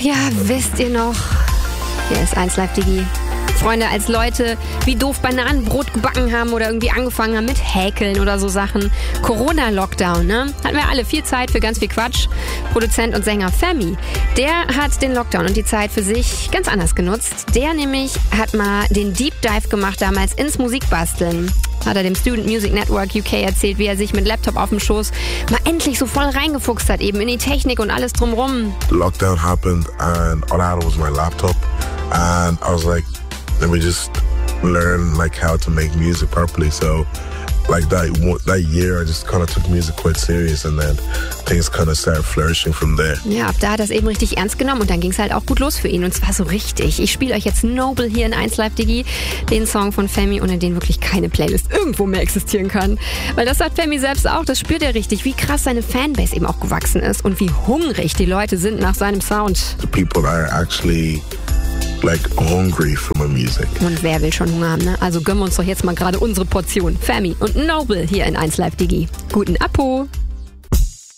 ja, wisst ihr noch? Hier ist 1 Live Digi. Freunde, als Leute wie doof Bananenbrot gebacken haben oder irgendwie angefangen haben mit Häkeln oder so Sachen. Corona-Lockdown, ne? Hatten wir alle viel Zeit für ganz viel Quatsch. Produzent und Sänger Femi, der hat den Lockdown und die Zeit für sich ganz anders genutzt. Der nämlich hat mal den Deep Dive gemacht damals ins Musikbasteln. Hat er dem Student Music Network UK erzählt, wie er sich mit Laptop auf dem Schoß mal endlich so voll reingefuchst hat, eben in die Technik und alles drumrum. The lockdown happened and all I had was my laptop and I was like, let me just learn like how to make music properly. So like that year I just kind of took music quite serious and then things kind of started flourishing from there. Ja, ab da hat er es eben richtig ernst genommen und dann ging es halt auch gut los für ihn und zwar so richtig. Ich spiele euch jetzt Noble hier in 1 Live Digi, den Song von Femi, ohne den wirklich keine Playlist irgendwo mehr existieren kann. Weil das sagt Femi selbst auch, das spürt er richtig, wie krass seine Fanbase eben auch gewachsen ist und wie hungrig die Leute sind nach seinem Sound. The people are actually like hungry for my music. Und wer will schon Hunger haben, ne? Also gönnen wir uns doch jetzt mal gerade unsere Portion. Femi und Noble hier in 1 Live Digi. Guten Apo!